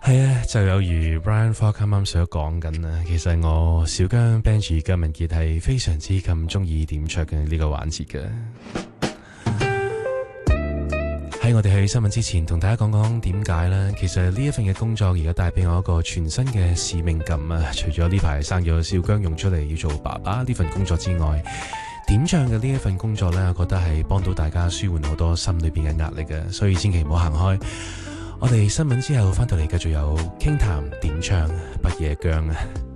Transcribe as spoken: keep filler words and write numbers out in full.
係啊，就有如 Brian Falk 啱啱所講緊啦，其實我小姜 Benji 姜文傑係非常之咁中意點唱嘅呢個環節嘅。喺我哋去新聞之前，同大家講講點解呢？其實呢一份嘅工作而家帶俾我一個全新嘅使命感啊！除咗呢排生咗小姜用出嚟要做爸爸呢份工作之外，點唱嘅呢一份工作呢，我覺得係幫到大家舒緩好多心裏邊嘅壓力嘅，所以千祈唔好行開。我哋新聞之後返到嚟繼續有傾談點唱不夜姜啊！